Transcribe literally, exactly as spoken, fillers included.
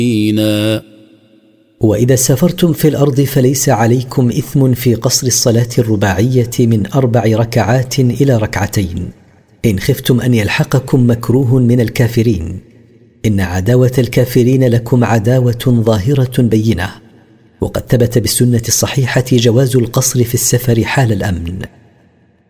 وإذا سافرتم في الأرض فليس عليكم إثم في قصر الصلاة الرباعية من أربع ركعات إلى ركعتين إن خفتم أن يلحقكم مكروه من الكافرين، إن عداوة الكافرين لكم عداوة ظاهرة بينة. وقد ثبت بالسنة الصحيحة جواز القصر في السفر حال الأمن.